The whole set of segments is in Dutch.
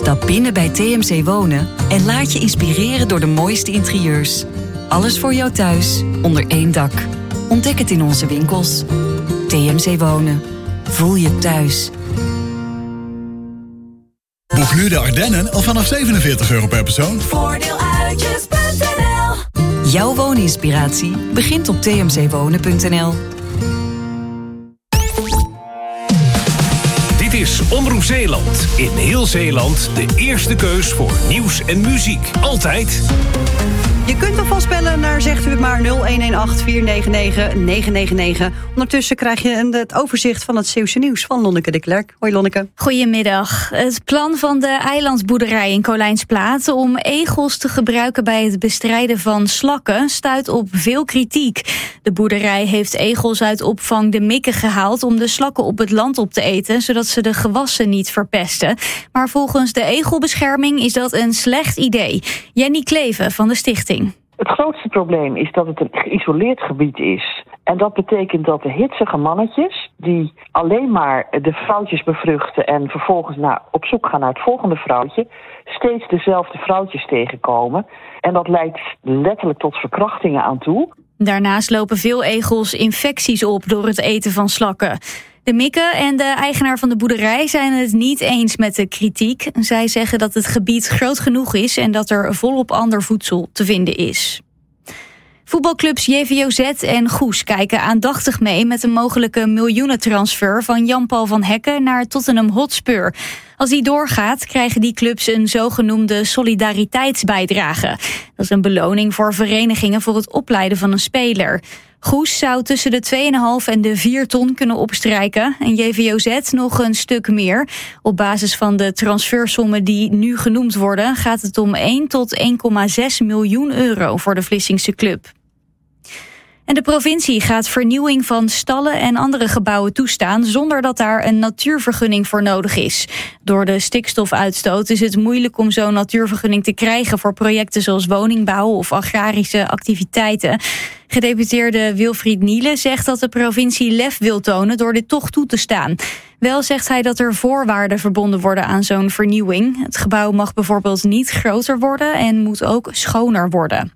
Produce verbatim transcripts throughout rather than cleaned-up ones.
Stap binnen bij T M C Wonen en laat je inspireren door de mooiste interieurs. Alles voor jou thuis, onder één dak. Ontdek het in onze winkels. T M C Wonen. Voel je thuis. Boek nu de Ardennen al vanaf zevenenveertig euro per persoon. Voordeeluitjes punt n l. Jouw wooninspiratie begint op t m c wonen punt n l. Dit is Omroep Zeeland. In heel Zeeland de eerste keus voor nieuws en muziek. Altijd. Je kunt alvast bellen naar, zegt u het maar, nul een een acht vier negen negen negen negen negen. Ondertussen krijg je een, het overzicht van het Zeeuwse nieuws van Lonneke de Klerk. Hoi Lonneke. Goedemiddag. Het plan van de eilandboerderij in Kolijnsplaat om egels te gebruiken bij het bestrijden van slakken stuit op veel kritiek. De boerderij heeft egels uit opvang de Mikke gehaald om de slakken op het land op te eten, zodat ze de gewassen niet verpesten. Maar volgens de egelbescherming is dat een slecht idee. Jenny Kleven van de stichting. Het grootste probleem is dat het een geïsoleerd gebied is. En dat betekent dat de hitsige mannetjes, die alleen maar de vrouwtjes bevruchten en vervolgens naar, op zoek gaan naar het volgende vrouwtje, steeds dezelfde vrouwtjes tegenkomen. En dat leidt letterlijk tot verkrachtingen aan toe. Daarnaast lopen veel egels infecties op door het eten van slakken. De Mikke en de eigenaar van de boerderij zijn het niet eens met de kritiek. Zij zeggen dat het gebied groot genoeg is en dat er volop ander voedsel te vinden is. Voetbalclubs J V O Z en Goes kijken aandachtig mee met een mogelijke miljoenentransfer van Jan-Paul van Hekken naar Tottenham Hotspur. Als die doorgaat, krijgen die clubs een zogenoemde solidariteitsbijdrage. Dat is een beloning voor verenigingen voor het opleiden van een speler. Goes zou tussen de twee komma vijf en de vier ton kunnen opstrijken en J V O Z nog een stuk meer. Op basis van de transfersommen die nu genoemd worden gaat het om één tot één komma zes miljoen euro voor de Vlissingse club. En de provincie gaat vernieuwing van stallen en andere gebouwen toestaan zonder dat daar een natuurvergunning voor nodig is. Door de stikstofuitstoot is het moeilijk om zo'n natuurvergunning te krijgen voor projecten zoals woningbouw of agrarische activiteiten. Gedeputeerde Wilfried Niele zegt dat de provincie lef wil tonen door dit toch toe te staan. Wel zegt hij dat er voorwaarden verbonden worden aan zo'n vernieuwing. Het gebouw mag bijvoorbeeld niet groter worden en moet ook schoner worden.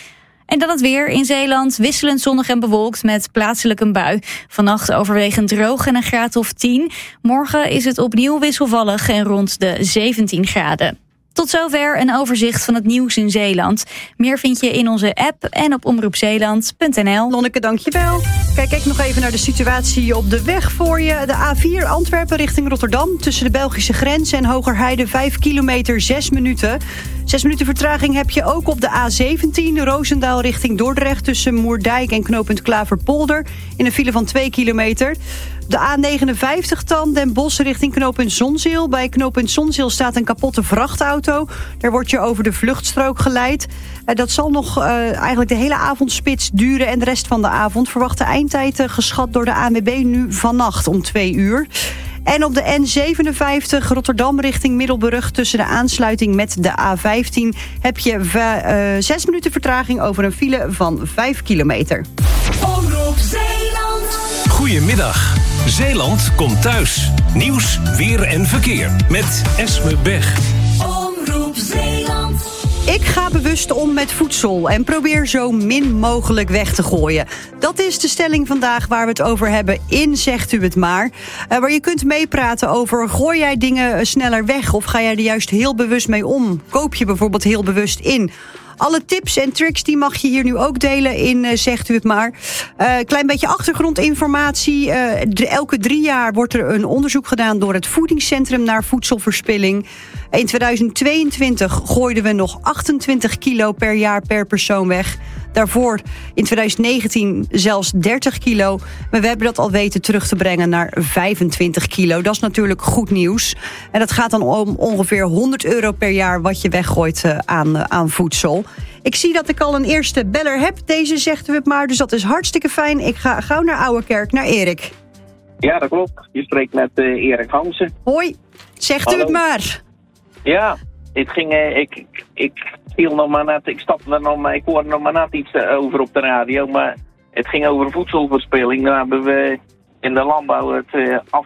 En dan het weer. In Zeeland wisselend zonnig en bewolkt met plaatselijk een bui. Vannacht overwegend droog en een graad of tien. Morgen is het opnieuw wisselvallig en rond de zeventien graden. Tot zover een overzicht van het nieuws in Zeeland. Meer vind je in onze app en op omroep zeeland punt n l. Lonneke, dankjewel. Kijk ik nog even naar de situatie op de weg voor je. De A vier Antwerpen richting Rotterdam. Tussen de Belgische grens en Hogerheide vijf kilometer, zes minuten. Zes minuten vertraging heb je ook op de A zeventien Roosendaal richting Dordrecht. Tussen Moerdijk en knooppunt Klaverpolder. In een file van twee kilometer. De A negenenvijftig dan, Den Bosch richting knooppunt Zonzeel. Bij knooppunt Zonzeel staat een kapotte vrachtauto. Daar word je over de vluchtstrook geleid. Uh, dat zal nog uh, eigenlijk de hele avondspits duren en de rest van de avond. Verwacht de eindtijd uh, geschat door de A N W B nu vannacht om twee uur. En op de N zevenenvijftig Rotterdam richting Middelburg tussen de aansluiting met de A vijftien heb je uh, zes minuten vertraging over een file van vijf kilometer. Omroep Zeeland. Goedemiddag. Zeeland komt thuis. Nieuws, weer en verkeer. Met Esme Bech. Omroep Zeeland. Ik ga bewust om met voedsel en probeer zo min mogelijk weg te gooien. Dat is de stelling vandaag waar we het over hebben in Zegt u het maar. Uh, waar je kunt meepraten over, gooi jij dingen sneller weg of ga jij er juist heel bewust mee om? Koop je bijvoorbeeld heel bewust in? Alle tips en tricks die mag je hier nu ook delen in uh, Zegt u het maar. Uh, klein beetje achtergrondinformatie. Uh, d- elke drie jaar wordt er een onderzoek gedaan door het Voedingscentrum naar voedselverspilling. In tweeduizend tweeëntwintig gooiden we nog achtentwintig kilo per jaar per persoon weg. Daarvoor in tweeduizend negentien zelfs dertig kilo. Maar we hebben dat al weten terug te brengen naar vijfentwintig kilo. Dat is natuurlijk goed nieuws. En dat gaat dan om ongeveer honderd euro per jaar wat je weggooit uh, aan, uh, aan voedsel. Ik zie dat ik al een eerste beller heb. Deze Zegt u het maar, dus dat is hartstikke fijn. Ik ga gauw naar Ouwerkerk, naar Erik. Ja, dat klopt. Je spreekt met uh, Erik Hansen. Hoi, zegt Hallo. u het maar. Ja, het ging, uh, ik, ik, ik viel nog maar net, ik stapte er nog maar, ik hoorde nog maar net iets uh, over op de radio, maar het ging over voedselverspilling. Daar hebben we in de landbouw het uh, af,